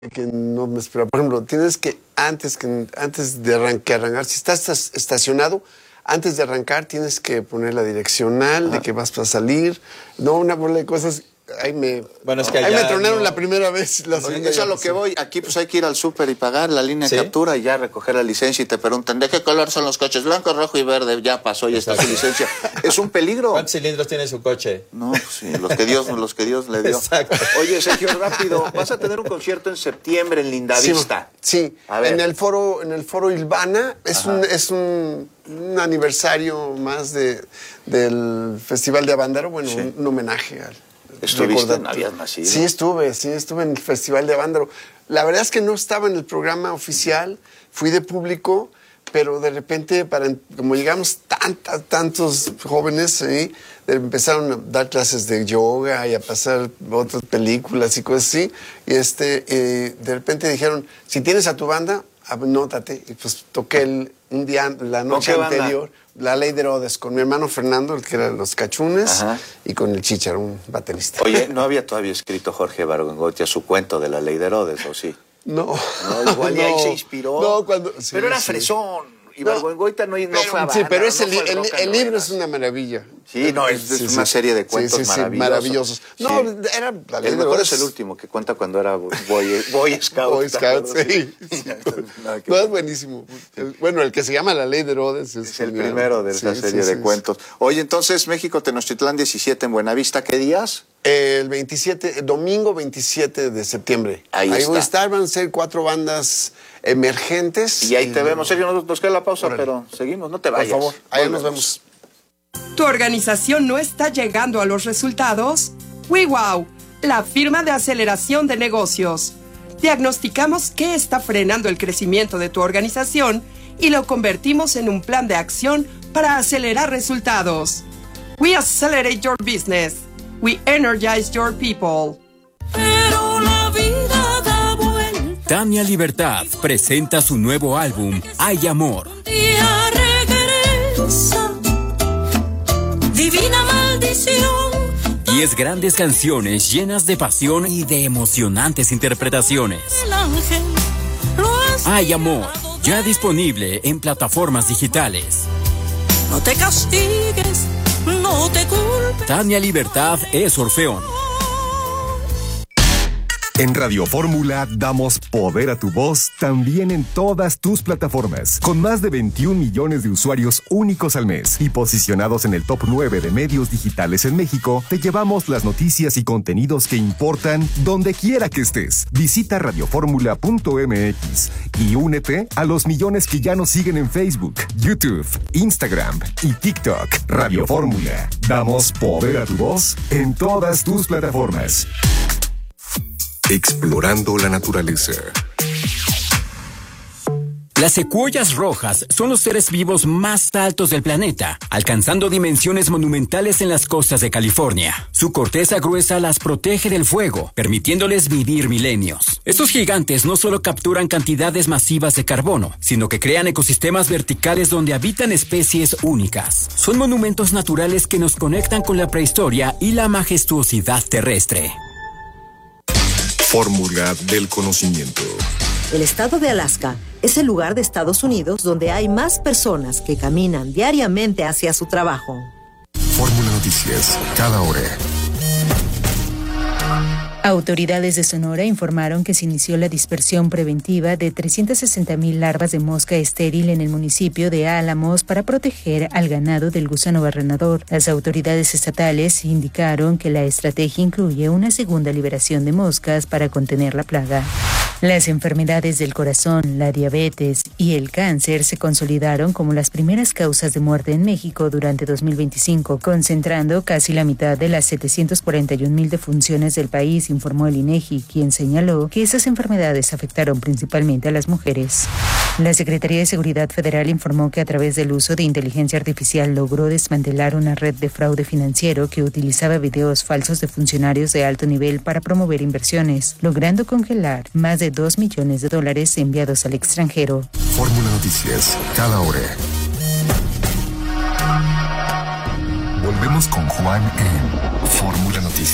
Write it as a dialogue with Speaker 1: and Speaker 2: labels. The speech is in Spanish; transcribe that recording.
Speaker 1: que no me esperaba. Por ejemplo, tienes que antes de arrancar, si estás estacionado, antes de arrancar tienes que poner la direccional de que vas a salir. No, una bola de cosas. Ahí me tronaron la primera vez.
Speaker 2: Eso es a lo que voy. Aquí pues hay que ir al súper y pagar la línea de captura y ya recoger la licencia y te preguntan ¿de qué color son los coches? Blanco, rojo y verde. Ya pasó, ya está su licencia. Es un peligro.
Speaker 3: ¿Cuántos cilindros tiene su coche?
Speaker 2: No, pues sí, los que Dios le dio.
Speaker 3: Exacto.
Speaker 2: Oye, Sergio, rápido. Vas a tener un concierto en septiembre en Lindavista.
Speaker 1: Sí.
Speaker 2: A ver.
Speaker 1: En el foro Ilvana. Es un aniversario más del Festival de Avándaro. Bueno, un homenaje al...
Speaker 2: ¿Estuviste? ¿No habías nacido?
Speaker 1: Sí, estuve en el Festival de Avándaro. La verdad es que no estaba en el programa oficial, fui de público, pero de repente, como llegamos tantos jóvenes, empezaron a dar clases de yoga y a pasar otras películas y cosas así, y de repente dijeron, si tienes a tu banda, anótate, y pues toqué un día, la noche anterior, La Ley de Herodes, con mi hermano Fernando, el que era Los Cachunes, y con el Chicharo, un baterista.
Speaker 2: Oye, ¿no había todavía escrito Jorge Ibargüengoitia su cuento de La Ley de Herodes, o sí?
Speaker 1: No.
Speaker 2: Igual ahí se inspiró.
Speaker 1: No,
Speaker 2: pero era fresón. Ibargüengoitia no fue a banda.
Speaker 1: Sí, pero el libro es una maravilla.
Speaker 2: Sí, no, es una serie de cuentos maravillosos.
Speaker 1: No, era La Ley de Herodes.
Speaker 2: El mejor es el último, que cuenta cuando era Boy Scout.
Speaker 1: Boy Scout, sí. No, es buenísimo. Bueno, el que se llama La Ley de Herodes
Speaker 2: es el primero de esa serie de cuentos. Oye, entonces, México, Tenochtitlán 17 en Buenavista, ¿qué días?
Speaker 1: El domingo 27 de septiembre. Ahí voy a estar, van a ser 4 bandas emergentes.
Speaker 2: Y ahí te vemos. Sergio, nos queda la pausa, pero seguimos, no te vayas.
Speaker 1: Por favor, ahí nos vemos.
Speaker 4: ¿Tu organización no está llegando a los resultados? WeWow, la firma de aceleración de negocios. Diagnosticamos qué está frenando el crecimiento de tu organización y lo convertimos en un plan de acción para acelerar resultados. We accelerate your business. We energize your people.
Speaker 5: Pero la vida da vuelta.
Speaker 6: Tania Libertad presenta su nuevo álbum, Hay Amor.
Speaker 5: Día regresa, divina maldición.
Speaker 6: 10 grandes canciones llenas de pasión y de emocionantes interpretaciones.
Speaker 5: El ángel
Speaker 6: Hay Amor, ya disponible en plataformas digitales.
Speaker 5: No te castigues, no te culpes.
Speaker 6: Tania Libertad es Orfeón.
Speaker 7: En Radio Fórmula damos poder a tu voz también en todas tus plataformas. Con más de 21 millones de usuarios únicos al mes y posicionados en el top 9 de medios digitales en México, te llevamos las noticias y contenidos que importan donde quiera que estés. Visita radioformula.mx y únete a los millones que ya nos siguen en Facebook, YouTube, Instagram y TikTok. Radio Fórmula. Damos poder a tu voz en todas tus plataformas. Explorando la naturaleza.
Speaker 6: Las secuoyas rojas son los seres vivos más altos del planeta, alcanzando dimensiones monumentales en las costas de California. Su corteza gruesa las protege del fuego, permitiéndoles vivir milenios. Estos gigantes no solo capturan cantidades masivas de carbono, sino que crean ecosistemas verticales donde habitan especies únicas. Son monumentos naturales que nos conectan con la prehistoria y la majestuosidad terrestre.
Speaker 7: Fórmula del conocimiento.
Speaker 8: El estado de Alaska es el lugar de Estados Unidos donde hay más personas que caminan diariamente hacia su trabajo.
Speaker 7: Fórmula Noticias, cada hora.
Speaker 9: Autoridades de Sonora informaron que se inició la dispersión preventiva de 360,000 larvas de mosca estéril en el municipio de Álamos para proteger al ganado del gusano barrenador. Las autoridades estatales indicaron que la estrategia incluye una segunda liberación de moscas para contener la plaga. Las enfermedades del corazón, la diabetes y el cáncer se consolidaron como las primeras causas de muerte en México durante 2025, concentrando casi la mitad de las 741,000 defunciones del país, informó el INEGI, quien señaló que esas enfermedades afectaron principalmente a las mujeres. La Secretaría de Seguridad Federal informó que a través del uso de inteligencia artificial logró desmantelar una red de fraude financiero que utilizaba videos falsos de funcionarios de alto nivel para promover inversiones, logrando congelar más de $2 millones enviados al extranjero.
Speaker 7: Fórmula Noticias, cada hora. Volvemos con Juan en Fórmula Noticias.